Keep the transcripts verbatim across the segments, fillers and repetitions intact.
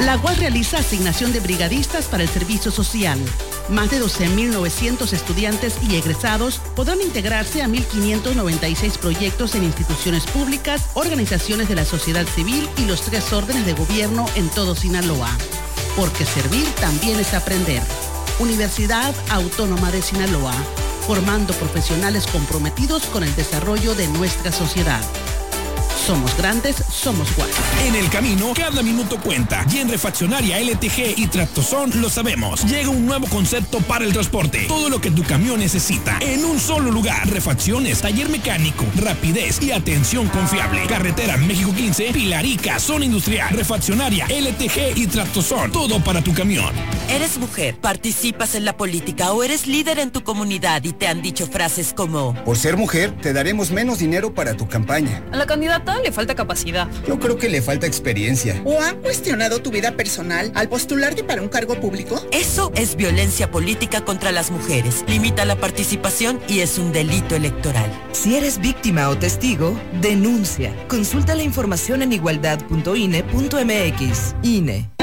La U A S realiza asignación de brigadistas para el servicio social. Más de doce mil novecientos estudiantes y egresados podrán integrarse a mil quinientos noventa y seis proyectos en instituciones públicas, organizaciones de la sociedad civil y los tres órdenes de gobierno en todo Sinaloa. Porque servir también es aprender. Universidad Autónoma de Sinaloa, formando profesionales comprometidos con el desarrollo de nuestra sociedad. Somos grandes, somos U A S. En el camino, cada minuto cuenta. Y en Refaccionaria L T G y Tractozón lo sabemos. Llega un nuevo concepto para el transporte. Todo lo que tu camión necesita en un solo lugar. Refacciones, taller mecánico, rapidez y atención confiable. Carretera México quince, Pilarica, zona industrial. Refaccionaria L T G y Tractozón. Todo para tu camión. ¿Eres mujer? ¿Participas en la política o eres líder en tu comunidad y te han dicho frases como: por ser mujer, te daremos menos dinero para tu campaña? A la candidata le falta capacidad. Yo creo que le falta experiencia. ¿O han cuestionado tu vida personal al postularte para un cargo público? Eso es violencia política contra las mujeres. Limita la participación y es un delito electoral. Si eres víctima o testigo, denuncia. Consulta la información en igualdad punto I N E punto M X. I N E.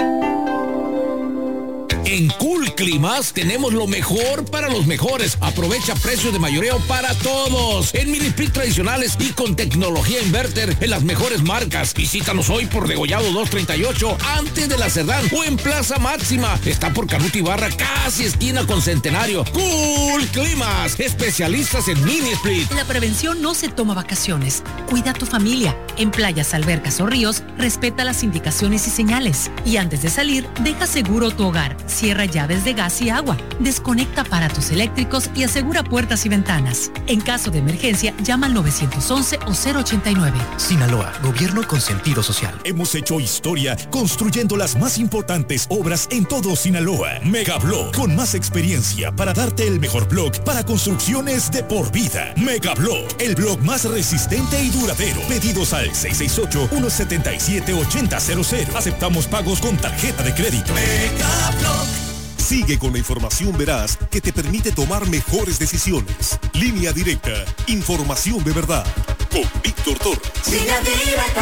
En Cool Climas tenemos lo mejor para los mejores. Aprovecha precio de mayoreo para todos. En mini split tradicionales y con tecnología inverter en las mejores marcas. Visítanos hoy por Degollado dos treinta y ocho, antes de la Cerdán, o en Plaza Máxima. Está por Canuto Ibarra, casi esquina con Centenario. Cool Climas, especialistas en mini split. La prevención no se toma vacaciones. Cuida a tu familia. En playas, albercas o ríos, respeta las indicaciones y señales. Y antes de salir, deja seguro tu hogar. Cierra llaves de gas y agua. Desconecta aparatos eléctricos y asegura puertas y ventanas. En caso de emergencia, llama al nueve once o cero ochenta y nueve. Sinaloa, gobierno con sentido social. Hemos hecho historia construyendo las más importantes obras en todo Sinaloa. Megablock, con más experiencia para darte el mejor block para construcciones de por vida. Megablock, el block más resistente y duradero. Pedidos al seis seis ocho, uno siete siete, ocho cero cero cero. Aceptamos pagos con tarjeta de crédito. Megablock. Sigue con la información veraz que te permite tomar mejores decisiones. Línea Directa, información de verdad. Con Víctor Torres. Línea Directa.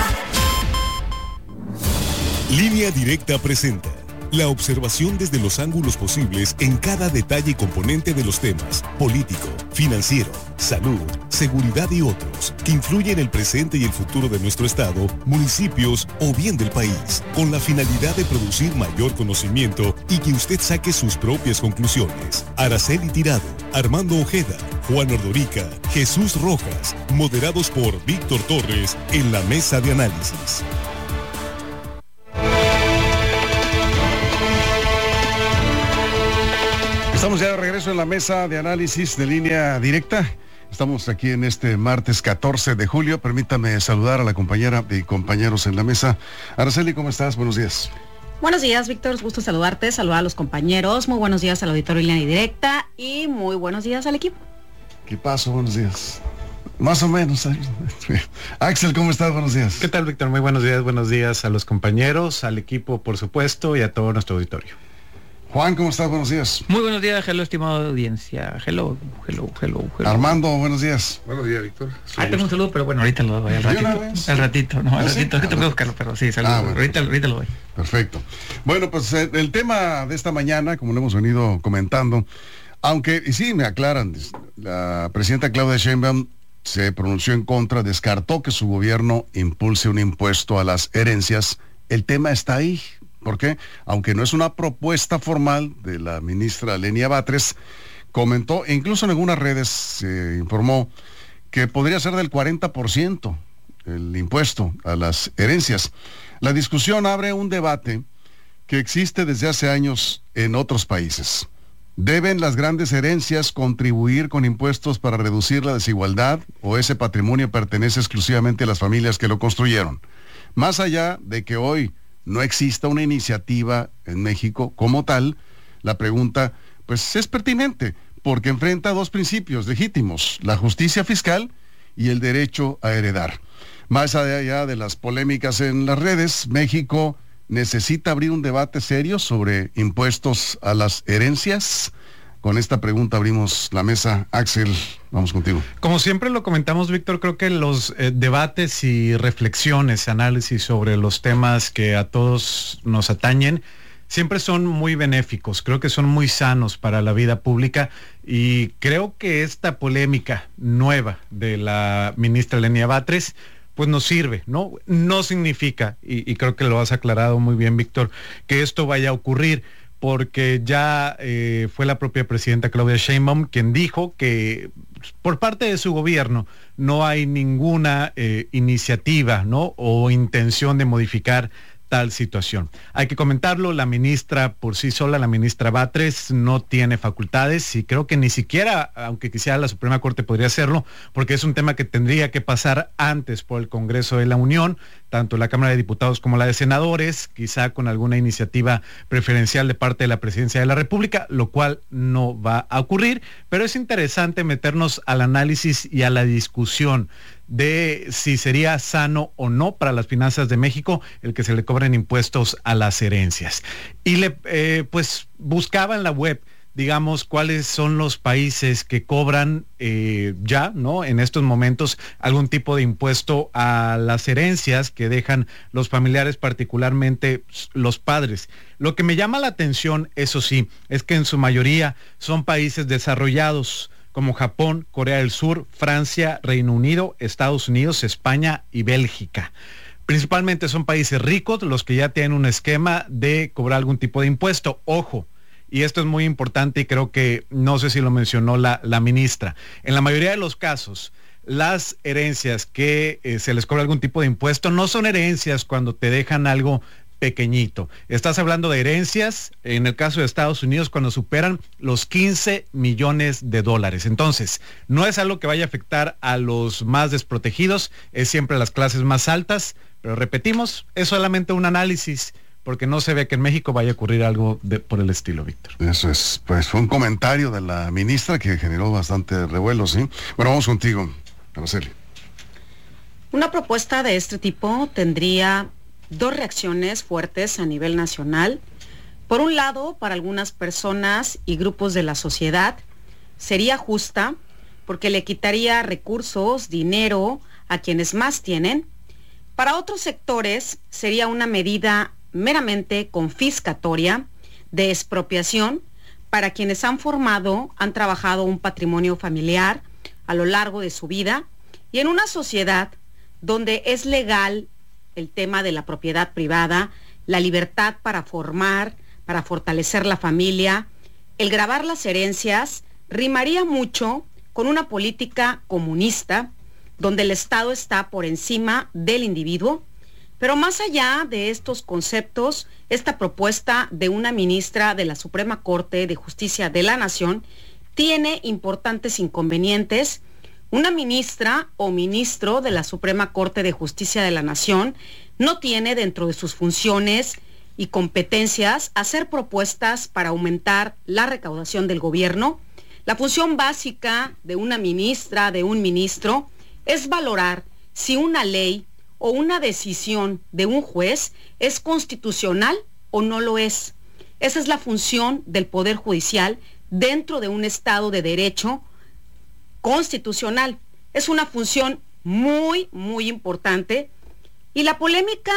Línea Directa presenta la observación desde los ángulos posibles en cada detalle y componente de los temas político, financiero, salud, seguridad y otros que influyen en el presente y el futuro de nuestro estado, municipios o bien del país, con la finalidad de producir mayor conocimiento y que usted saque sus propias conclusiones. Araceli Tirado, Armando Ojeda, Juan Ordorica, Jesús Rojas, moderados por Víctor Torres en la mesa de análisis. Estamos ya de regreso en la mesa de análisis de Línea Directa. Estamos aquí en este martes catorce de julio. Permítame saludar a la compañera y compañeros en la mesa. Araceli, ¿cómo estás? Buenos días. Buenos días, Víctor. Gusto saludarte, saludar a los compañeros. Muy buenos días al auditorio de Línea Directa y muy buenos días al equipo. ¿Qué pasó? Buenos días. Más o menos. Axel, ¿cómo estás? Buenos días. ¿Qué tal, Víctor? Muy buenos días. Buenos días a los compañeros, al equipo, por supuesto, y a todo nuestro auditorio. Juan, ¿cómo estás? Buenos días. Muy buenos días, hello, estimada audiencia. Hello, hello, hello, hello. Armando, buenos días. Buenos días, Víctor. Ah, tengo un saludo, pero bueno, ahorita lo doy al ratito. Al ratito, no, al ratito, es que tengo que buscarlo, pero sí, saludos. Ah, bueno, ahorita, ahorita lo doy. Perfecto. Bueno, pues eh, el tema de esta mañana, como lo hemos venido comentando, aunque, y sí, me aclaran, la presidenta Claudia Sheinbaum se pronunció en contra, descartó que su gobierno impulse un impuesto a las herencias. El tema está ahí. ¿Por qué? Aunque no es una propuesta formal de la ministra Lenia Batres, comentó, e incluso en algunas redes se informó que podría ser del cuarenta por ciento el impuesto a las herencias. La discusión abre un debate que existe desde hace años en otros países. ¿Deben las grandes herencias contribuir con impuestos para reducir la desigualdad o ese patrimonio pertenece exclusivamente a las familias que lo construyeron? Más allá de que hoy no exista una iniciativa en México como tal, la pregunta pues es pertinente, porque enfrenta dos principios legítimos, la justicia fiscal y el derecho a heredar. Más allá de las polémicas en las redes, México necesita abrir un debate serio sobre impuestos a las herencias. Con esta pregunta abrimos la mesa. Axel, vamos contigo. Como siempre lo comentamos, Víctor, creo que los eh, debates y reflexiones, análisis sobre los temas que a todos nos atañen, siempre son muy benéficos, creo que son muy sanos para la vida pública, y creo que esta polémica nueva de la ministra Lenia Batres pues nos sirve, ¿no? No significa, y, y creo que lo has aclarado muy bien, Víctor, que esto vaya a ocurrir, porque ya eh, fue la propia presidenta Claudia Sheinbaum quien dijo que por parte de su gobierno no hay ninguna eh, iniciativa, ¿no?, o intención de modificar tal situación. Hay que comentarlo, la ministra por sí sola, la ministra Batres, no tiene facultades, y creo que ni siquiera, aunque quisiera, la Suprema Corte podría hacerlo, porque es un tema que tendría que pasar antes por el Congreso de la Unión, tanto la Cámara de Diputados como la de Senadores, quizá con alguna iniciativa preferencial de parte de la Presidencia de la República, lo cual no va a ocurrir, pero es interesante meternos al análisis y a la discusión de si sería sano o no para las finanzas de México el que se le cobren impuestos a las herencias. Y le eh, pues buscaba en la web, digamos, cuáles son los países que cobran eh, ya, ¿no?, en estos momentos algún tipo de impuesto a las herencias que dejan los familiares, particularmente los padres. Lo que me llama la atención, eso sí, es que en su mayoría son países desarrollados, como Japón, Corea del Sur, Francia, Reino Unido, Estados Unidos, España y Bélgica. Principalmente son países ricos los que ya tienen un esquema de cobrar algún tipo de impuesto. Ojo, y esto es muy importante, y creo que, no sé si lo mencionó la, la ministra, en la mayoría de los casos, las herencias que eh, se les cobra algún tipo de impuesto no son herencias cuando te dejan algo pequeñito. Estás hablando de herencias, en el caso de Estados Unidos, cuando superan los quince millones de dólares. Entonces, no es algo que vaya a afectar a los más desprotegidos, es siempre a las clases más altas, pero repetimos, es solamente un análisis, porque no se ve que en México vaya a ocurrir algo de, por el estilo, Víctor. Eso es, pues fue un comentario de la ministra que generó bastante revuelo, ¿sí? Bueno, vamos contigo, Araceli. Una propuesta de este tipo tendría dos reacciones fuertes a nivel nacional. Por un lado, para algunas personas y grupos de la sociedad, sería justa porque le quitaría recursos, dinero a quienes más tienen. Para otros sectores, sería una medida meramente confiscatoria, de expropiación, para quienes han formado, han trabajado un patrimonio familiar a lo largo de su vida, y en una sociedad donde es legal el tema de la propiedad privada, la libertad para formar, para fortalecer la familia, el gravar las herencias, rimaría mucho con una política comunista, donde el Estado está por encima del individuo. Pero más allá de estos conceptos, esta propuesta de una ministra de la Suprema Corte de Justicia de la Nación tiene importantes inconvenientes. Una ministra o ministro de la Suprema Corte de Justicia de la Nación no tiene dentro de sus funciones y competencias hacer propuestas para aumentar la recaudación del gobierno. La función básica de una ministra, de un ministro, es valorar si una ley o una decisión de un juez es constitucional o no lo es. Esa es la función del Poder Judicial dentro de un Estado de Derecho constitucional. Es una función muy, muy importante. Y la polémica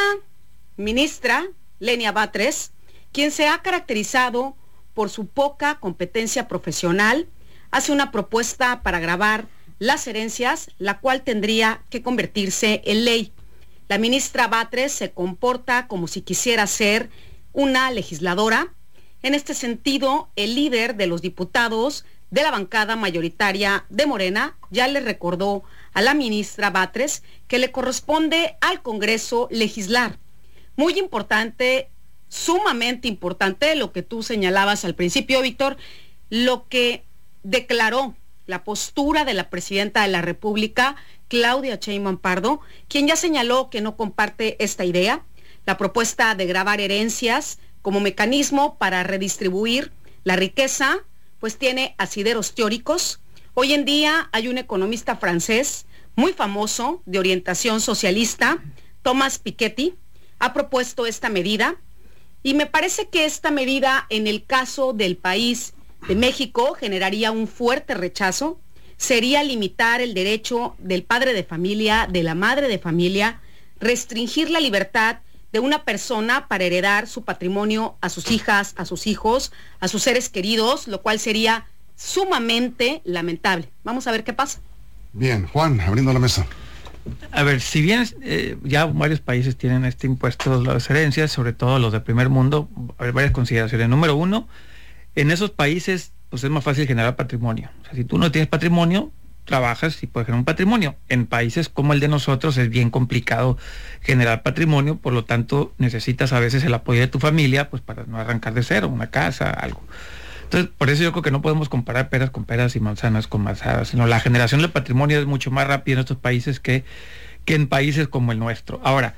ministra Lenia Batres, quien se ha caracterizado por su poca competencia profesional, hace una propuesta para gravar las herencias, la cual tendría que convertirse en ley. La ministra Batres se comporta como si quisiera ser una legisladora. En este sentido, el líder de los diputados de la bancada mayoritaria de Morena ya le recordó a la ministra Batres que le corresponde al Congreso legislar. Muy importante, sumamente importante lo que tú señalabas al principio, Víctor, lo que declaró la postura de la presidenta de la República, Claudia Sheinbaum Pardo, quien ya señaló que no comparte esta idea, la propuesta de gravar herencias como mecanismo para redistribuir la riqueza, pues tiene asideros teóricos. Hoy en día hay un economista francés muy famoso de orientación socialista, Thomas Piketty, ha propuesto esta medida, y me parece que esta medida, en el caso del país de México generaría un fuerte rechazo, sería limitar el derecho del padre de familia, de la madre de familia, restringir la libertad de una persona para heredar su patrimonio a sus hijas, a sus hijos, a sus seres queridos, lo cual sería sumamente lamentable. Vamos a ver qué pasa. Bien, Juan, abriendo la mesa. A ver, si bien eh, ya varios países tienen este impuesto de las herencias, sobre todo los del primer mundo, hay varias consideraciones. Número uno, en esos países pues es más fácil generar patrimonio. O sea, si tú no tienes patrimonio, trabajas y puedes generar un patrimonio. En países como el de nosotros es bien complicado generar patrimonio, por lo tanto necesitas a veces el apoyo de tu familia pues para no arrancar de cero, una casa, algo. Entonces, por eso yo creo que no podemos comparar peras con peras y manzanas con manzanas, sino la generación de patrimonio es mucho más rápida en estos países que, que en países como el nuestro. Ahora,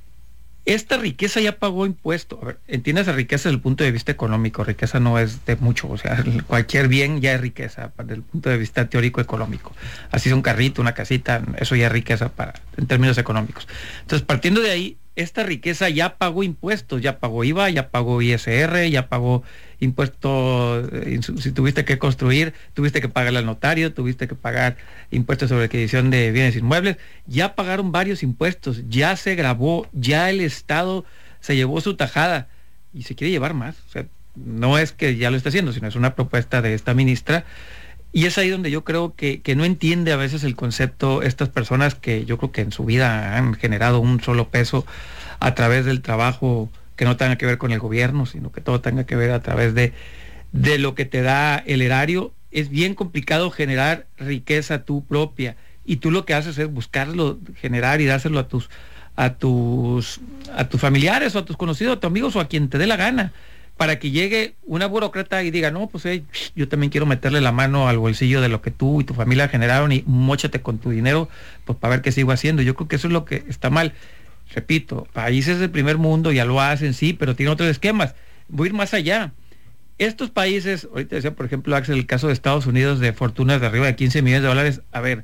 esta riqueza ya pagó impuesto. A ver, entiendes la riqueza desde el punto de vista económico. Riqueza no es de mucho, o sea, cualquier bien ya es riqueza desde el punto de vista teórico económico. Así es un carrito, una casita, eso ya es riqueza para, en términos económicos. Entonces, partiendo de ahí, esta riqueza ya pagó impuestos, ya pagó I V A, ya pagó I S R, ya pagó impuestos, eh, si tuviste que construir, tuviste que pagarle al notario, tuviste que pagar impuestos sobre adquisición de bienes inmuebles, ya pagaron varios impuestos, ya se grabó, ya el Estado se llevó su tajada y se quiere llevar más. O sea, no es que ya lo esté haciendo, sino es una propuesta de esta ministra. Y es ahí donde yo creo que, que no entiende a veces el concepto estas personas que yo creo que en su vida han generado un solo peso a través del trabajo que no tenga que ver con el gobierno, sino que todo tenga que ver a través de, de lo que te da el erario. Es bien complicado generar riqueza tú propia y tú lo que haces es buscarlo, generar y dárselo a tus, a tus, a tus familiares o a tus conocidos, a tus amigos o a quien te dé la gana, para que llegue una burócrata y diga, no, pues hey, yo también quiero meterle la mano al bolsillo de lo que tú y tu familia generaron y móchate con tu dinero, pues para ver qué sigo haciendo. Yo creo que eso es lo que está mal. Repito, países del primer mundo ya lo hacen, sí, pero tienen otros esquemas. Voy a ir más allá. Estos países, ahorita decía, por ejemplo, Axel, el caso de Estados Unidos de fortunas de arriba de quince millones de dólares. A ver,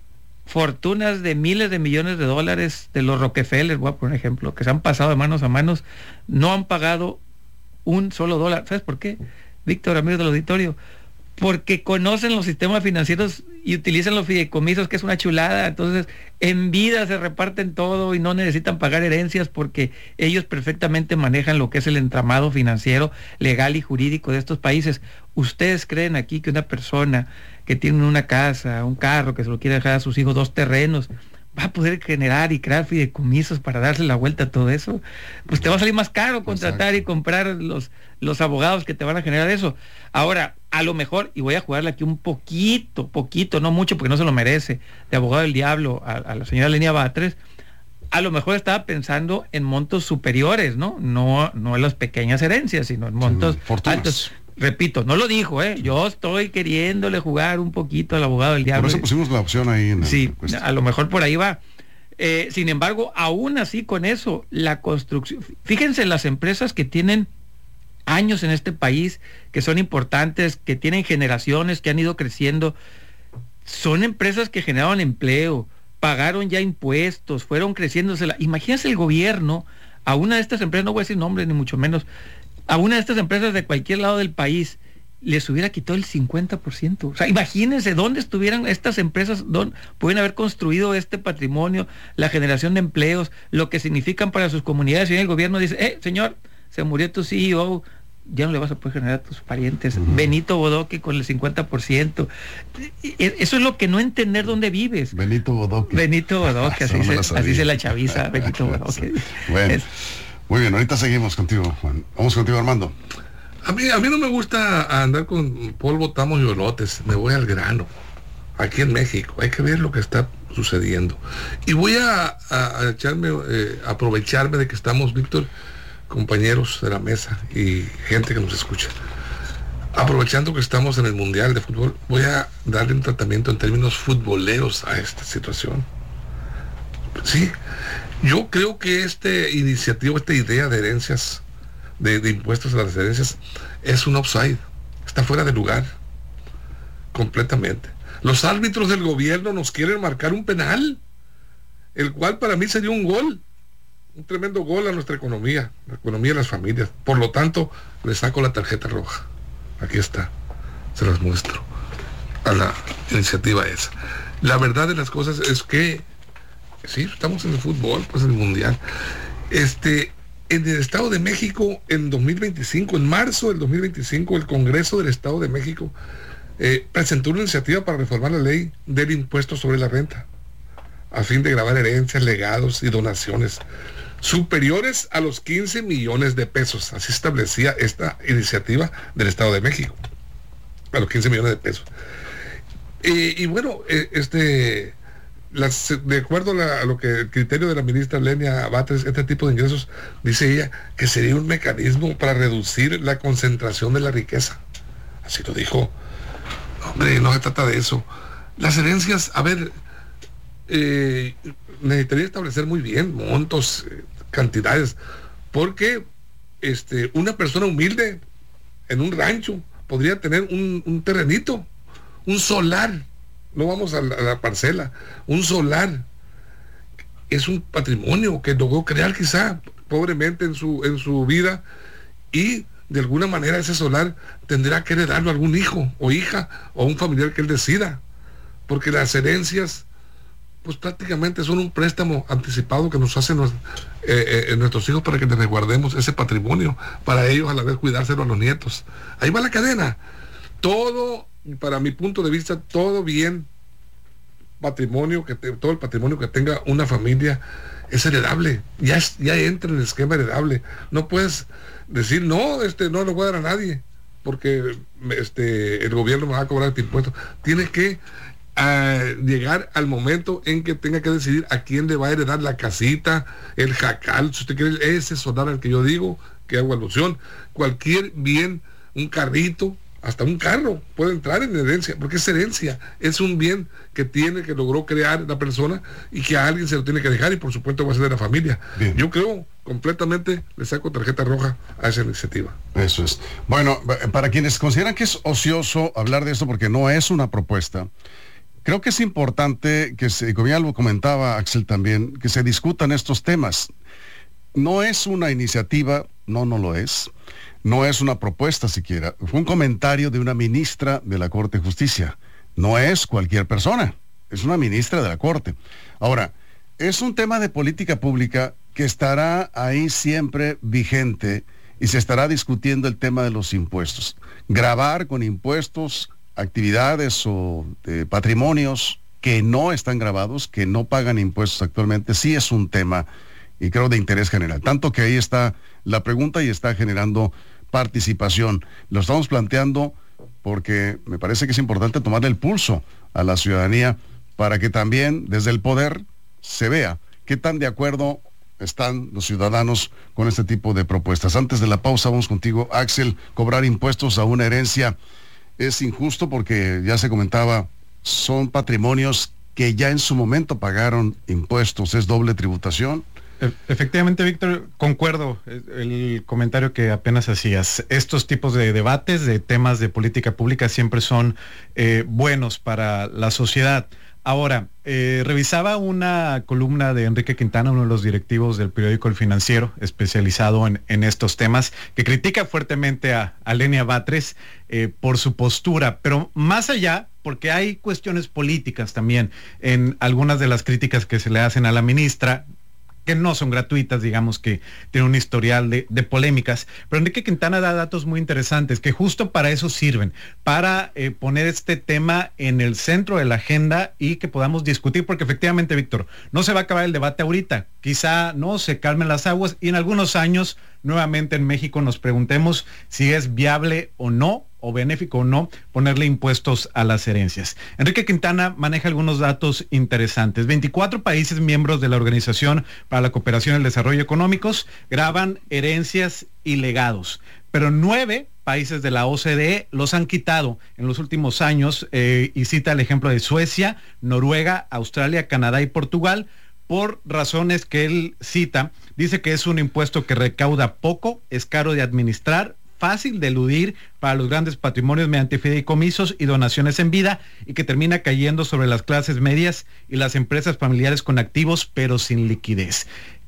fortunas de miles de millones de dólares de los Rockefeller, voy a poner un ejemplo, que se han pasado de manos a manos, no han pagado un solo dólar. ¿Sabes por qué, Víctor, amigos del auditorio? Porque conocen los sistemas financieros y utilizan los fideicomisos, que es una chulada. Entonces, en vida se reparten todo y no necesitan pagar herencias porque ellos perfectamente manejan lo que es el entramado financiero, legal y jurídico de estos países. ¿Ustedes creen aquí que una persona que tiene una casa, un carro, que se lo quiere dejar a sus hijos, dos terrenos, va a poder generar y crear fideicomisos para darse la vuelta a todo eso? Pues te va a salir más caro contratar Exacto. y comprar los, los abogados que te van a generar eso. Ahora, a lo mejor, y voy a jugarle aquí un poquito, poquito, no mucho porque no se lo merece, de abogado del diablo a, a la señora Lenia Batres, a lo mejor estaba pensando en montos superiores, ¿no? No, no en las pequeñas herencias, sino en montos sí, altos. Repito, no lo dijo, ¿eh? Yo estoy queriéndole jugar un poquito al abogado del diablo. Por eso pusimos la opción ahí. En sí, a lo mejor por ahí va. Eh, sin embargo, aún así con eso, la construcción... Fíjense las empresas que tienen años en este país, que son importantes, que tienen generaciones, que han ido creciendo. Son empresas que generaron empleo, pagaron ya impuestos, fueron creciéndose. Imagínense el gobierno, a una de estas empresas, no voy a decir nombres ni mucho menos, a una de estas empresas de cualquier lado del país les hubiera quitado el cincuenta por ciento. O sea, imagínense dónde estuvieran estas empresas, dónde pueden haber construido este patrimonio, la generación de empleos, lo que significan para sus comunidades. Y el gobierno dice, eh, señor, se murió tu C E O, ya no le vas a poder generar a tus parientes. Uh-huh. Benito Bodoque con el cincuenta por ciento. Eso es lo que no entender dónde vives. Benito Bodoque. Benito Bodoque, así, se, así se la chaviza, Benito Bodoque. Bueno. Es, Muy bien, ahorita seguimos contigo, Juan. Vamos contigo, Armando. A mí, a mí no me gusta andar con polvo, tamos y olotes. Me voy al grano. Aquí en México hay que ver lo que está sucediendo. Y voy a, a, a echarme, eh, aprovecharme de que estamos, Víctor, compañeros de la mesa y gente que nos escucha. Aprovechando que estamos en el Mundial de Fútbol, voy a darle un tratamiento en términos futboleros a esta situación. Sí. Yo creo que esta iniciativa, esta idea de herencias, de, de impuestos a las herencias, es un offside. Está fuera de lugar. Completamente. Los árbitros del gobierno nos quieren marcar un penal, el cual para mí sería un gol. Un tremendo gol a nuestra economía, la economía de las familias. Por lo tanto, le saco la tarjeta roja. Aquí está. se las muestro a la iniciativa esa. La verdad de las cosas es que sí, estamos en el fútbol, pues en el mundial. Este, en el Estado de México, en dos mil veinticinco, en marzo del dos mil veinticinco, el Congreso del Estado de México eh, presentó una iniciativa para reformar la ley del impuesto sobre la renta, a fin de gravar herencias, legados y donaciones superiores a los quince millones de pesos. Así establecía esta iniciativa del Estado de México, a los quince millones de pesos. Eh, y bueno, eh, este, las, de acuerdo a, la, a lo que el criterio de la ministra Lenia Batres, este tipo de ingresos, dice ella, que sería un mecanismo para reducir la concentración de la riqueza. Así lo dijo. Hombre, no se trata de eso. Las herencias, a ver, eh, necesitaría establecer muy bien montos, eh, cantidades, porque este, una persona humilde en un rancho podría tener un, un terrenito, un solar, no vamos a la, a la parcela, un solar. Es un patrimonio que logró crear quizá pobremente en su, en su vida, y de alguna manera ese solar tendrá que heredarlo a algún hijo o hija o a un familiar que él decida, porque las herencias pues prácticamente son un préstamo anticipado que nos hacen los, eh, eh, nuestros hijos para que les resguardemos ese patrimonio, para ellos a la vez cuidárselo a los nietos. Ahí va la cadena. Todo, para mi punto de vista, todo bien patrimonio, que te, todo el patrimonio que tenga una familia es heredable, ya, es, ya entra en el esquema heredable. No puedes decir, no, este no lo voy a dar a nadie, porque este, el gobierno me va a cobrar este impuesto. Tiene que a llegar al momento en que tenga que decidir a quién le va a heredar la casita, el jacal, si usted quiere, ese solar al que yo digo, que hago alusión, cualquier bien, un carrito, hasta un carro puede entrar en herencia, porque es herencia, es un bien que tiene, que logró crear la persona y que a alguien se lo tiene que dejar, y por supuesto va a ser de la familia. Bien. Yo creo completamente, le saco tarjeta roja a esa iniciativa. Eso es. Bueno, para quienes consideran que es ocioso hablar de esto porque no es una propuesta, creo que es importante que se, como ya lo comentaba Axel también, que se discutan estos temas. No es una iniciativa, no, no lo es. No es una propuesta siquiera. Fue un comentario de una ministra de la Corte de Justicia. No es cualquier persona. Es una ministra de la Corte. Ahora, es un tema de política pública que estará ahí siempre vigente y se estará discutiendo el tema de los impuestos. Gravar con impuestos actividades o eh, patrimonios que no están grabados, que no pagan impuestos actualmente, sí es un tema, y creo de interés general. Tanto que ahí está la pregunta y está generando participación. Lo estamos planteando porque me parece que es importante tomarle el pulso a la ciudadanía para que también desde el poder se vea qué tan de acuerdo están los ciudadanos con este tipo de propuestas. Antes de la pausa vamos contigo, Axel. Cobrar impuestos a una herencia es injusto porque ya se comentaba, son patrimonios que ya en su momento pagaron impuestos, es doble tributación. Efectivamente, Víctor, concuerdo el comentario que apenas hacías. Estos tipos de debates, de temas de política pública siempre son eh, buenos para la sociedad. Ahora, eh, revisaba una columna de Enrique Quintana, uno de los directivos del periódico El Financiero, especializado en, en estos temas, que critica fuertemente a, a Lenia Batres eh, por su postura, pero más allá, porque hay cuestiones políticas también en algunas de las críticas que se le hacen a la ministra, que no son gratuitas, digamos que tiene un historial de, de polémicas, pero Enrique Quintana da datos muy interesantes que justo para eso sirven, para eh, poner este tema en el centro de la agenda y que podamos discutir, porque efectivamente, Víctor, no se va a acabar el debate ahorita, quizá no se calmen las aguas y en algunos años nuevamente en México nos preguntemos si es viable o no, o benéfico o no, ponerle impuestos a las herencias. Enrique Quintana maneja algunos datos interesantes. veinticuatro países miembros de la Organización para la Cooperación y el Desarrollo Económicos graban herencias y legados, pero nueve países de la O C D E los han quitado en los últimos años, eh, y cita el ejemplo de Suecia, Noruega, Australia, Canadá y Portugal, por razones que él cita. Dice que es un impuesto que recauda poco, es caro de administrar, fácil de eludir para los grandes patrimonios mediante fideicomisos y donaciones en vida, y que termina cayendo sobre las clases medias y las empresas familiares con activos pero sin liquidez.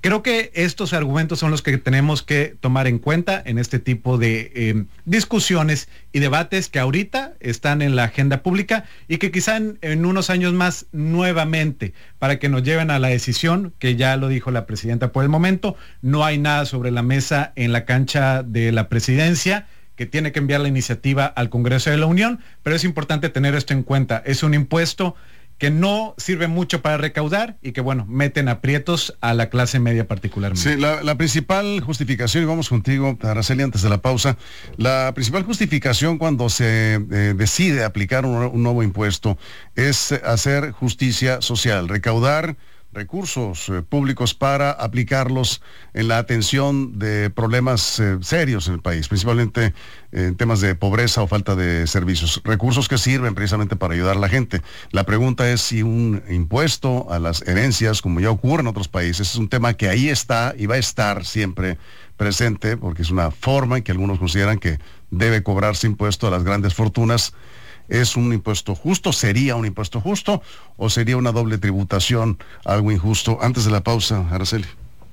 Creo que estos argumentos son los que tenemos que tomar en cuenta en este tipo de eh, discusiones y debates que ahorita están en la agenda pública y que quizá en, en unos años más nuevamente, para que nos lleven a la decisión, que ya lo dijo la presidenta por el momento, no hay nada sobre la mesa en la cancha de la presidencia, que tiene que enviar la iniciativa al Congreso de la Unión, pero es importante tener esto en cuenta. Es un impuesto que no sirve mucho para recaudar y que, bueno, meten aprietos a la clase media particularmente. Sí, la, la principal justificación, y vamos contigo, Araceli, antes de la pausa, la principal justificación cuando se eh, decide aplicar un, un nuevo impuesto es hacer justicia social, recaudar recursos eh, públicos para aplicarlos en la atención de problemas eh, serios en el país, principalmente eh, en temas de pobreza o falta de servicios. Recursos que sirven precisamente para ayudar a la gente. La pregunta es si un impuesto a las herencias, como ya ocurre en otros países, es un tema que ahí está y va a estar siempre presente, porque es una forma en que algunos consideran que debe cobrarse impuesto a las grandes fortunas. ¿Es un impuesto justo? ¿Sería un impuesto justo? ¿O sería una doble tributación, algo injusto? Antes de la pausa, Araceli.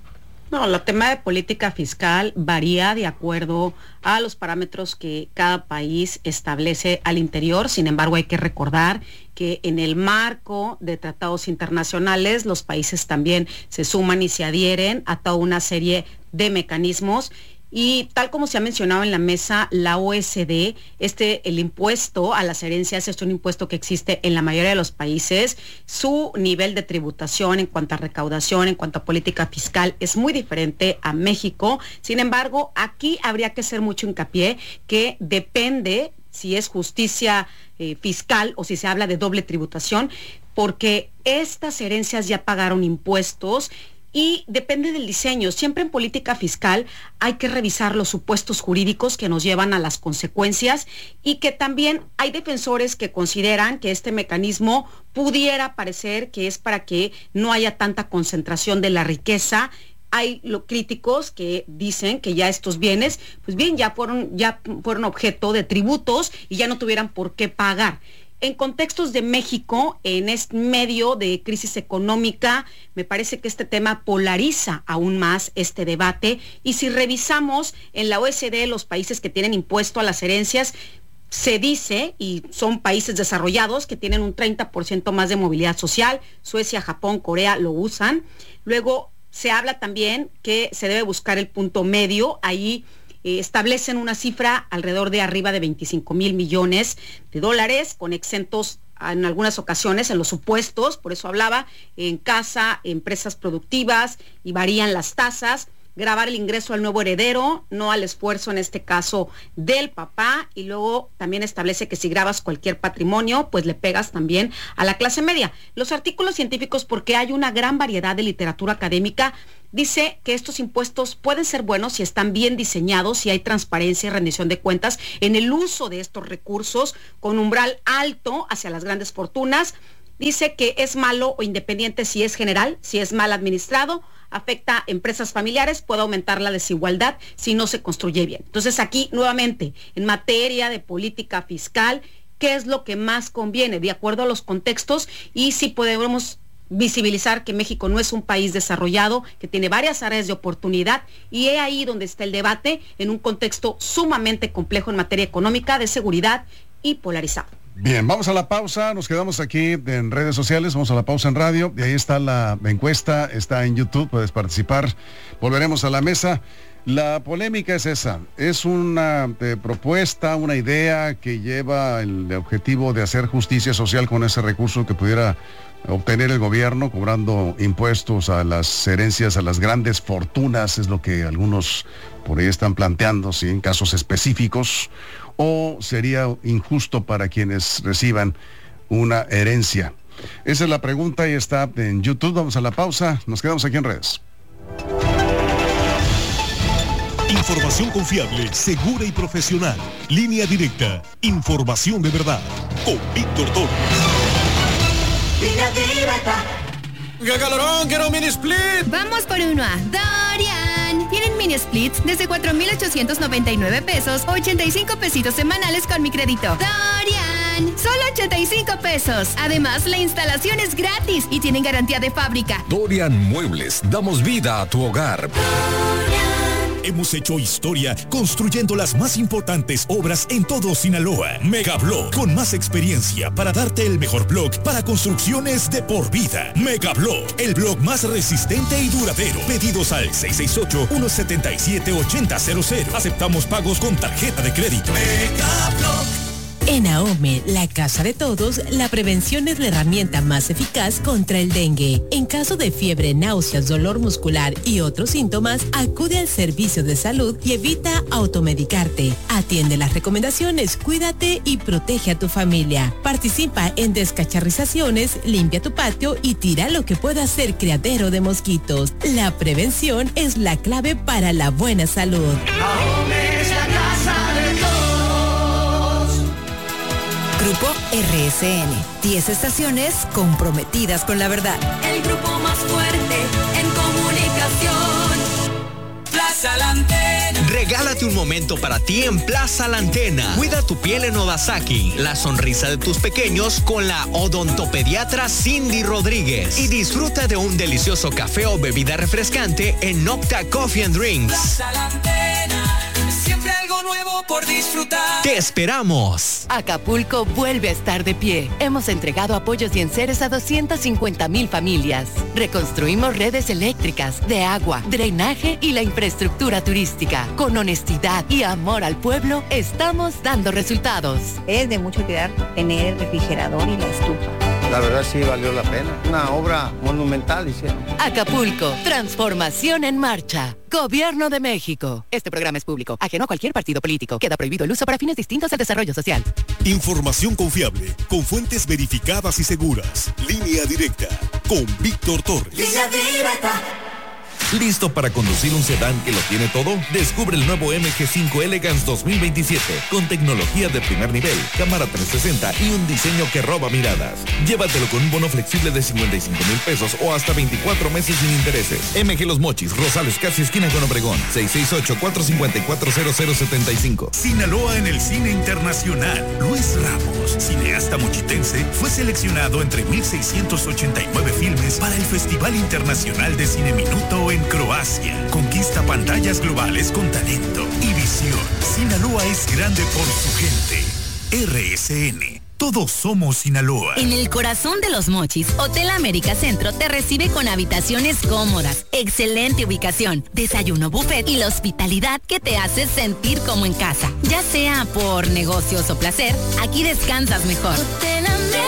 No, el tema de política fiscal varía de acuerdo a los parámetros que cada país establece al interior. Sin embargo, hay que recordar que en el marco de tratados internacionales, los países también se suman y se adhieren a toda una serie de mecanismos. Y tal como se ha mencionado en la mesa, la O E C D, este, el impuesto a las herencias es un impuesto que existe en la mayoría de los países. Su nivel de tributación en cuanto a recaudación, en cuanto a política fiscal, es muy diferente a México. Sin embargo, aquí habría que hacer mucho hincapié que depende si es justicia eh, fiscal o si se habla de doble tributación, porque estas herencias ya pagaron impuestos. Y depende del diseño. Siempre en política fiscal hay que revisar los supuestos jurídicos que nos llevan a las consecuencias y que también hay defensores que consideran que este mecanismo pudiera parecer que es para que no haya tanta concentración de la riqueza. Hay lo, críticos que dicen que ya estos bienes, pues bien, ya fueron, ya fueron objeto de tributos y ya no tuvieran por qué pagar. En contextos de México, en este medio de crisis económica, me parece que este tema polariza aún más este debate. Y si revisamos en la O E C D los países que tienen impuesto a las herencias, se dice, y son países desarrollados que tienen un treinta por ciento más de movilidad social, Suecia, Japón, Corea lo usan. Luego se habla también que se debe buscar el punto medio, ahí Eh, establecen una cifra alrededor de arriba de veinticinco mil millones de dólares, con exentos en algunas ocasiones en los supuestos, por eso hablaba, en casa, empresas productivas, y varían las tasas. Grabar el ingreso al nuevo heredero, no al esfuerzo en este caso del papá, y luego también establece que si grabas cualquier patrimonio, pues le pegas también a la clase media. Los artículos científicos, porque hay una gran variedad de literatura académica, dice que estos impuestos pueden ser buenos si están bien diseñados, si hay transparencia y rendición de cuentas en el uso de estos recursos, con umbral alto hacia las grandes fortunas. Dice que es malo o independiente si es general, si es mal administrado, afecta a empresas familiares, puede aumentar la desigualdad si no se construye bien. Entonces aquí, nuevamente, en materia de política fiscal, ¿qué es lo que más conviene? De acuerdo a los contextos, y si podemos visibilizar que México no es un país desarrollado, que tiene varias áreas de oportunidad, y es ahí donde está el debate, en un contexto sumamente complejo en materia económica, de seguridad y polarizado. Bien, vamos a la pausa, nos quedamos aquí en redes sociales, vamos a la pausa en radio, y ahí está la encuesta, está en YouTube, puedes participar, volveremos a la mesa. La polémica es esa, es una eh, propuesta, una idea que lleva el objetivo de hacer justicia social con ese recurso que pudiera obtener el gobierno, cobrando impuestos a las herencias, a las grandes fortunas, es lo que algunos por ahí están planteando, ¿sí? En casos específicos. ¿O sería injusto para quienes reciban una herencia? Esa es la pregunta y está en YouTube. Vamos a la pausa, nos quedamos aquí en redes. Información confiable, segura y profesional. Línea directa. Información de verdad. Con Víctor Torres. Línea directa. ¡Qué calorón! ¡Quiero un mini split! Vamos por uno a Dorian. Tienen mini splits desde cuatro mil ochocientos noventa y nueve pesos, ochenta y cinco pesitos semanales con mi crédito. Dorian. Dorian, solo ochenta y cinco pesos. Además, la instalación es gratis y tienen garantía de fábrica. Dorian Muebles, damos vida a tu hogar. Hemos hecho historia construyendo las más importantes obras en todo Sinaloa. Megablock, con más experiencia para darte el mejor block para construcciones de por vida. Megablock, el block más resistente y duradero. Pedidos al seis seis ocho, uno siete siete, ocho cero cero cero. Aceptamos pagos con tarjeta de crédito. Megablock. En AOME, la casa de todos, la prevención es la herramienta más eficaz contra el dengue. En caso de fiebre, náuseas, dolor muscular y otros síntomas, acude al servicio de salud y evita automedicarte. Atiende las recomendaciones, cuídate y protege a tu familia. Participa en descacharrizaciones, limpia tu patio y tira lo que pueda ser criadero de mosquitos. La prevención es la clave para la buena salud. AOME es la casa de todos. Grupo R S N, diez estaciones comprometidas con la verdad. El grupo más fuerte en comunicación. Plaza La Antena. Regálate un momento para ti en Plaza La Antena. Cuida tu piel en Odasaki, la sonrisa de tus pequeños con la odontopediatra Cindy Rodríguez. Y disfruta de un delicioso café o bebida refrescante en Nocta Coffee and Drinks. Plaza La Antena, siempre algo nuevo por disfrutar. ¡Te esperamos! Acapulco vuelve a estar de pie. Hemos entregado apoyos y enseres a doscientas cincuenta mil familias. Reconstruimos redes eléctricas, de agua, drenaje y la infraestructura turística. Con honestidad y amor al pueblo, estamos dando resultados. Es de mucho cuidar tener el refrigerador y la estufa. La verdad sí valió la pena. Una obra monumental hicieron. Acapulco, transformación en marcha. Gobierno de México. Este programa es público, ajeno a cualquier partido político. Queda prohibido el uso para fines distintos al desarrollo social. Información confiable, con fuentes verificadas y seguras. Línea directa, con Víctor Torres. Línea directa. ¿Listo para conducir un sedán que lo tiene todo? Descubre el nuevo M G cinco Elegance dos mil veintisiete con tecnología de primer nivel, cámara trescientos sesenta y un diseño que roba miradas. Llévatelo con un bono flexible de cincuenta y cinco mil pesos o hasta veinticuatro meses sin intereses. M G Los Mochis, Rosales, casi esquina con Obregón. seis seis ocho, cuatro cinco cuatro, cero cero siete cinco. Sinaloa en el cine internacional. Luis Ramos, cineasta mochitense, fue seleccionado entre mil seiscientos ochenta y nueve filmes para el Festival Internacional de Cine Minuto en Croacia. Conquista pantallas globales con talento y visión. Sinaloa es grande por su gente. R S N. Todos somos Sinaloa. En el corazón de los Mochis, Hotel América Centro te recibe con habitaciones cómodas, excelente ubicación, desayuno buffet y la hospitalidad que te hace sentir como en casa. Ya sea por negocios o placer, aquí descansas mejor. Hotel América.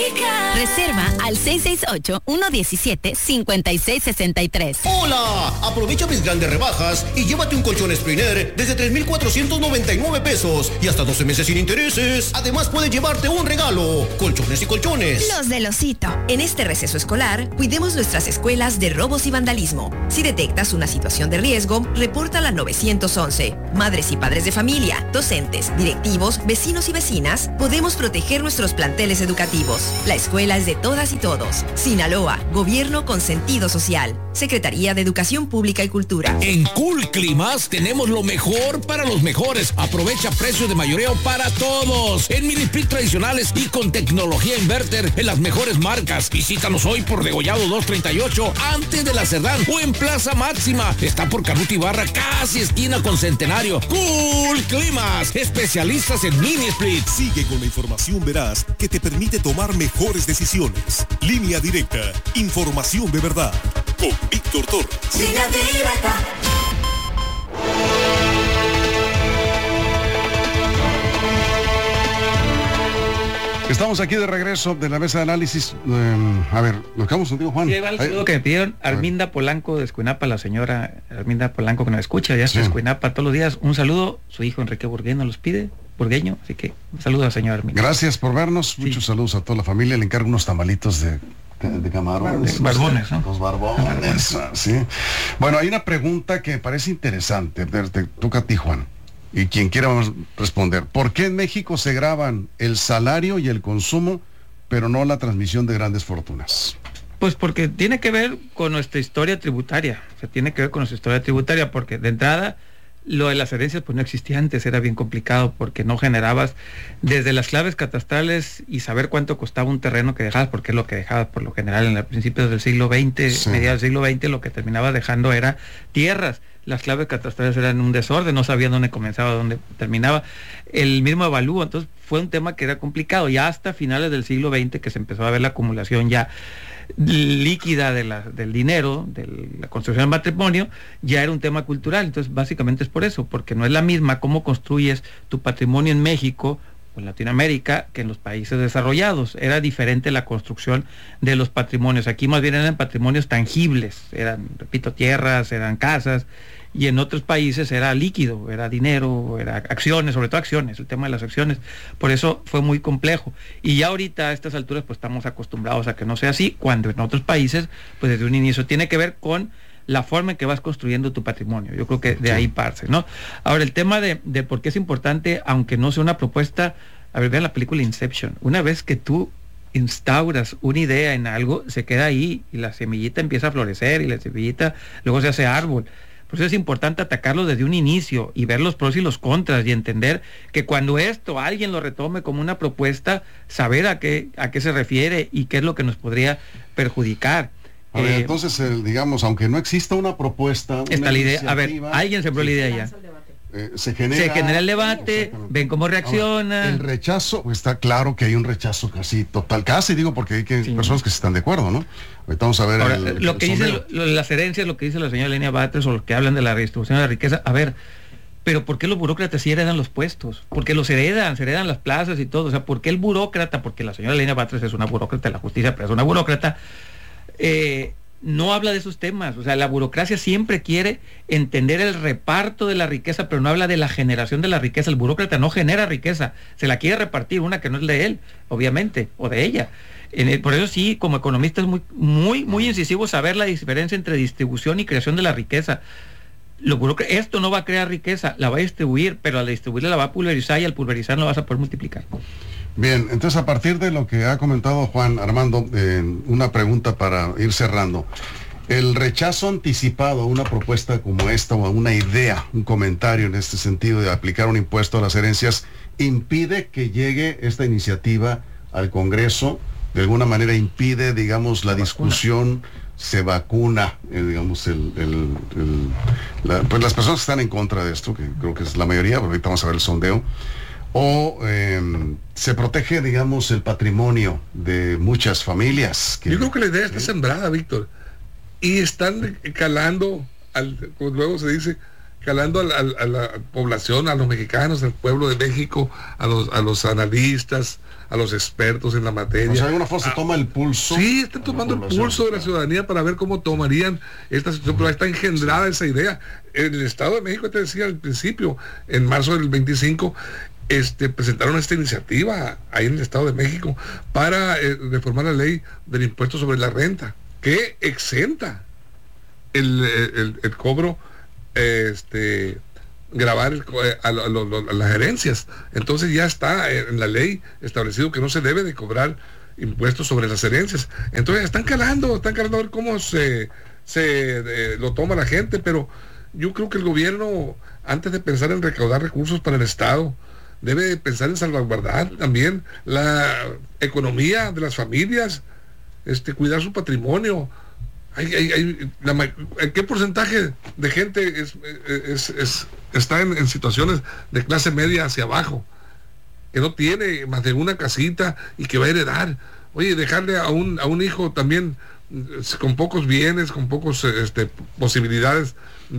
Reserva al seis seis ocho, uno uno siete, cinco seis seis tres. ¡Hola! Aprovecha mis grandes rebajas y llévate un colchón Spriner desde tres mil cuatrocientos noventa y nueve pesos y hasta doce meses sin intereses. Además puedes llevarte un regalo, colchones y colchones. Los del Osito. En este receso escolar, cuidemos nuestras escuelas de robos y vandalismo. Si detectas una situación de riesgo, repórtala al nueve once. Madres y padres de familia, docentes, directivos, vecinos y vecinas, podemos proteger nuestros planteles educativos. La escuela es de todas y todos. Sinaloa, gobierno con sentido social. Secretaría de Educación Pública y Cultura. En Cool Climas tenemos lo mejor para los mejores. Aprovecha precios de mayoreo para todos. En mini split tradicionales y con tecnología inverter en las mejores marcas. Visítanos hoy por Degollado dos treinta y ocho, antes de la Cerdán o en Plaza Máxima. Está por Canuto Ibarra, casi esquina con Centenario. Cool Climas, especialistas en mini split. Sigue con la información veraz que te permite tomar mejores decisiones. Línea directa, información de verdad. Con Víctor Torres. Línea directa. Estamos aquí de regreso de la mesa de análisis. Um, a ver, nos quedamos contigo, Juan. Sí, el saludo que me pidieron, Arminda Polanco de Escuinapa, la señora Arminda Polanco que nos escucha, ya está en Escuinapa todos los días. Un saludo, su hijo Enrique Burgueño los pide, Burgueño, así que un saludo a la señora Arminda. Gracias por vernos, sí. Muchos saludos a toda la familia. Le encargo unos tamalitos de, de, de camarones. Barbones, ¿no? Los barbones, sí. Bueno, hay una pregunta que me parece interesante. Te toca a ti, Juan. Y quien quiera responder, ¿por qué en México se graban el salario y el consumo, pero no la transmisión de grandes fortunas? Pues porque tiene que ver con nuestra historia tributaria, o sea, tiene que ver con nuestra historia tributaria, porque de entrada Lo de las herencias pues no existía antes, era bien complicado porque no generabas desde las claves catastrales y saber cuánto costaba un terreno que dejabas, porque es lo que dejabas por lo general en los principios del siglo veinte, sí. mediados del siglo veinte, lo que terminaba dejando era tierras. Las claves catastrales eran un desorden, no sabían dónde comenzaba, dónde terminaba. El mismo avalúo, entonces fue un tema que era complicado. Ya hasta finales del siglo veinte que se empezó a ver la acumulación ya líquida de la, del dinero, de la construcción del matrimonio, ya era un tema cultural. Entonces básicamente es por eso, porque no es la misma cómo construyes tu patrimonio en México o en Latinoamérica que en los países desarrollados. Era diferente la construcción de los patrimonios. Aquí más bien eran patrimonios tangibles, eran, repito, tierras, eran casas, y en otros países era líquido, era dinero, era acciones, sobre todo acciones, el tema de las acciones. Por eso fue muy complejo. Y ya ahorita a estas alturas pues estamos acostumbrados a que no sea así, cuando en otros países pues desde un inicio tiene que ver con la forma en que vas construyendo tu patrimonio. Yo creo que de ahí parte, ¿no? Ahora, el tema de, de por qué es importante, aunque no sea una propuesta, a ver, vean la película Inception. Una vez que tú instauras una idea en algo, se queda ahí y la semillita empieza a florecer y la semillita luego se hace árbol. Por eso es importante atacarlo desde un inicio y ver los pros y los contras y entender que cuando esto alguien lo retome como una propuesta, saber a qué, a qué se refiere y qué es lo que nos podría perjudicar. A ver, eh, entonces, el, digamos, aunque no exista una propuesta, está una la idea, a ver, alguien sembró la idea ya. Eh, se genera, se genera el debate, ven cómo reacciona. Ahora, el rechazo, pues está claro que hay un rechazo casi total, casi digo porque hay que, sí. personas que se están de acuerdo, ¿no? Ahorita vamos a ver. Ahora, el, lo el que dice las herencias, lo que dice la señora Lenia Batres, o lo que hablan de la redistribución de la riqueza, a ver, pero ¿por qué los burócratas sí heredan los puestos? Porque los heredan, se heredan las plazas y todo. O sea, ¿por qué el burócrata? Porque la señora Lenia Batres es una burócrata de la justicia, pero es una burócrata. Eh, no habla de esos temas. O sea, la burocracia siempre quiere entender el reparto de la riqueza, pero no habla de la generación de la riqueza. El burócrata no genera riqueza, se la quiere repartir, una que no es de él, obviamente, o de ella. En el, por eso sí, como economista es muy, muy, muy incisivo saber la diferencia entre distribución y creación de la riqueza. Lo burócrata, esto no va a crear riqueza, la va a distribuir, pero al distribuirla la va a pulverizar y al pulverizar no vas a poder multiplicar. Bien, entonces a partir de lo que ha comentado Juan Armando, eh, una pregunta para ir cerrando. El rechazo anticipado a una propuesta como esta o a una idea, un comentario en este sentido de aplicar un impuesto a las herencias, impide que llegue esta iniciativa al Congreso, de alguna manera impide, digamos, la discusión, se vacuna, eh, digamos, el, el, el, la, pues las personas que están en contra de esto, que creo que es la mayoría, porque ahorita vamos a ver el sondeo, o eh, se protege, digamos, el patrimonio de muchas familias. Que, Yo creo que la idea está ¿eh? sembrada, Víctor, y están calando, al, como luego se dice, calando a la, a la población, a los mexicanos, al pueblo de México, a los, a los analistas, a los expertos en la materia. O sea, de alguna forma se toma el pulso. Sí, están tomando el pulso de la ciudadanía para ver cómo tomarían esta situación, pero está engendrada esa idea. En el Estado de México, te decía al principio, en marzo del veinticinco, Este, presentaron esta iniciativa ahí en el Estado de México para eh, reformar la ley del impuesto sobre la renta, que exenta el, el, el cobro, eh, este, grabar el, a, a, a, a las herencias. Entonces ya está en la ley establecido que no se debe de cobrar impuestos sobre las herencias. Entonces están calando, están calando a ver cómo se, se eh, lo toma la gente, pero yo creo que el gobierno, antes de pensar en recaudar recursos para el Estado, debe pensar en salvaguardar también la economía de las familias, este, cuidar su patrimonio. Hay, hay, hay, la, ¿qué porcentaje de gente es, es, es, está en, en situaciones de clase media hacia abajo, que no tiene más de una casita y que va a heredar? Oye, dejarle a un, a un hijo también con pocos bienes, con pocos este, posibilidades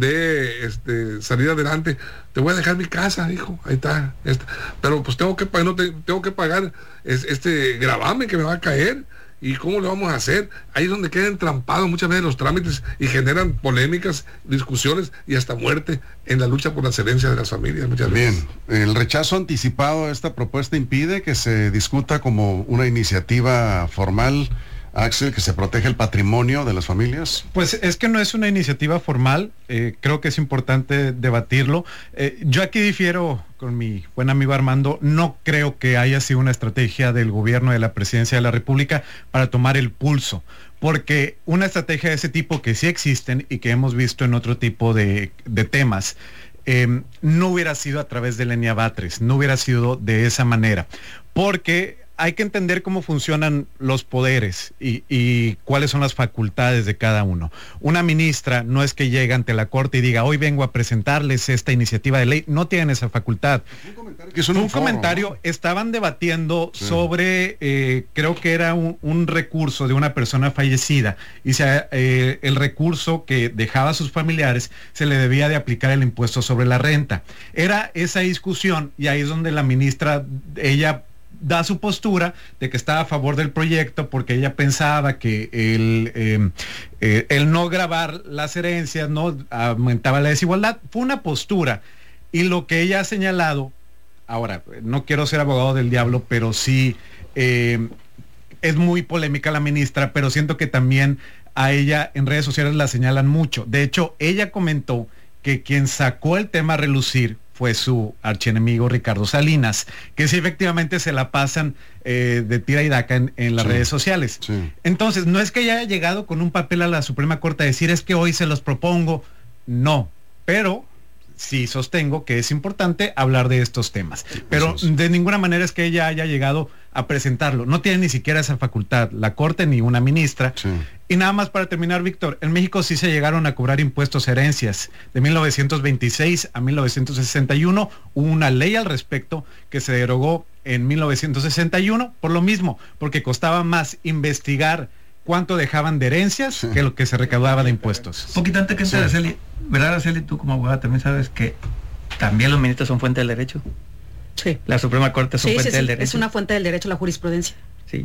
de este, salir adelante. Te voy a dejar mi casa, hijo, ahí está, está. Pero pues tengo que pagar, no te, tengo que pagar es, este gravamen que me va a caer. ¿Y cómo lo vamos a hacer? Ahí es donde quedan entrampados muchas veces los trámites y generan polémicas, discusiones y hasta muerte en la lucha por la excelencia de las familias muchas veces. Bien, el rechazo anticipado a esta propuesta impide que se discuta como una iniciativa formal, Axel, que se protege el patrimonio de las familias. Pues es que no es una iniciativa formal, eh, creo que es importante debatirlo. Eh, yo aquí difiero con mi buen amigo Armando, no creo que haya sido una estrategia del gobierno de la Presidencia de la República para tomar el pulso, porque una estrategia de ese tipo que sí existen y que hemos visto en otro tipo de, de temas, eh, no hubiera sido a través de Lenia Batres, no hubiera sido de esa manera, porque hay que entender cómo funcionan los poderes y, y cuáles son las facultades de cada uno. Una ministra no es que llegue ante la corte y diga, hoy vengo a presentarles esta iniciativa de ley, no tienen esa facultad. Un comentario, que un un foro, comentario ¿no? Estaban debatiendo sí. sobre, eh, creo que era un, un recurso de una persona fallecida, y se, eh, el recurso que dejaba a sus familiares se le debía de aplicar el impuesto sobre la renta. Era esa discusión, y ahí es donde la ministra, ella da su postura de que estaba a favor del proyecto porque ella pensaba que el, eh, eh, el no gravar las herencias no aumentaba la desigualdad. Fue una postura, y lo que ella ha señalado, ahora, no quiero ser abogado del diablo, pero sí eh, es muy polémica la ministra, pero siento que también a ella en redes sociales la señalan mucho. De hecho, ella comentó que quien sacó el tema a relucir fue su archienemigo Ricardo Salinas, que sí efectivamente se la pasan eh, de tira y daca en, en las sí, redes sociales. Sí. Entonces, no es que ella haya llegado con un papel a la Suprema Corte a decir, es que hoy se los propongo, no, pero sí sostengo que es importante hablar de estos temas, pero de ninguna manera es que ella haya llegado a presentarlo, no tiene ni siquiera esa facultad la Corte ni una ministra. Sí. Y nada más para terminar, Víctor, en México sí se llegaron a cobrar impuestos a herencias. De mil novecientos veintiséis a mil novecientos sesenta y uno hubo una ley al respecto que se derogó en mil novecientos sesenta y uno por lo mismo, porque costaba más investigar cuánto dejaban de herencias sí. que lo que se recaudaba de impuestos. Un poquito antes que sí. Araceli, ¿verdad, Araceli? Tú como abogada también sabes que también los ministros son fuente del derecho. Sí. La Suprema Corte es sí, fuente sí, sí. del derecho. Es una fuente del derecho, la jurisprudencia. Sí.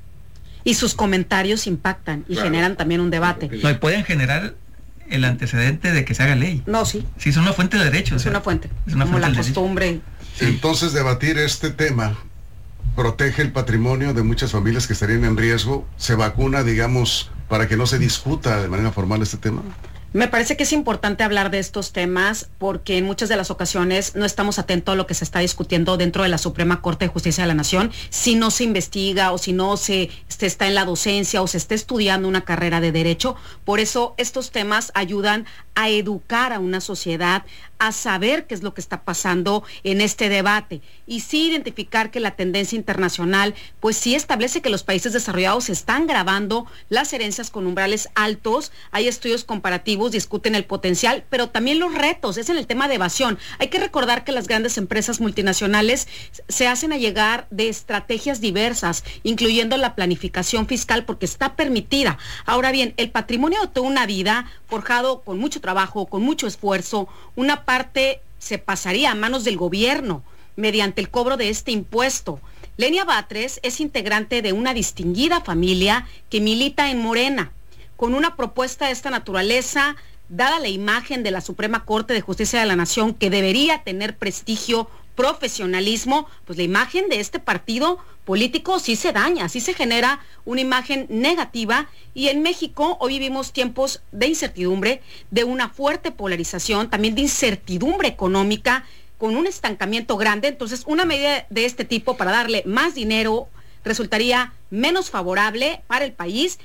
Y sus comentarios impactan y claro. generan también un debate. No, y pueden generar el antecedente de que se haga ley. No, sí. Sí, es una fuente de derecho. Es o sea, una fuente. Es una como fuente la costumbre. Sí. Entonces, debatir este tema protege el patrimonio de muchas familias que estarían en riesgo. Se vacuna, digamos, para que no se discuta de manera formal este tema. Me parece que es importante hablar de estos temas porque en muchas de las ocasiones no estamos atentos a lo que se está discutiendo dentro de la Suprema Corte de Justicia de la Nación, si no se investiga o si no se, se está en la docencia o se está estudiando una carrera de derecho. Por eso estos temas ayudan a educar a una sociedad, a saber qué es lo que está pasando en este debate y sí identificar que la tendencia internacional pues sí establece que los países desarrollados están gravando las herencias con umbrales altos. Hay estudios comparativos, discuten el potencial, pero también los retos, es en el tema de evasión. Hay que recordar que las grandes empresas multinacionales se hacen a llegar de estrategias diversas, incluyendo la planificación fiscal, porque está permitida. Ahora bien, el patrimonio de toda una vida, forjado con mucho trabajo, con mucho esfuerzo, una parte se pasaría a manos del gobierno mediante el cobro de este impuesto. Lenia Batres es integrante de una distinguida familia que milita en Morena. Con una propuesta de esta naturaleza, dada la imagen de la Suprema Corte de Justicia de la Nación, que debería tener prestigio, profesionalismo, pues la imagen de este partido político sí se daña, sí se genera una imagen negativa, y en México hoy vivimos tiempos de incertidumbre, de una fuerte polarización, también de incertidumbre económica, con un estancamiento grande. Entonces, una medida de este tipo para darle más dinero resultaría menos favorable para el país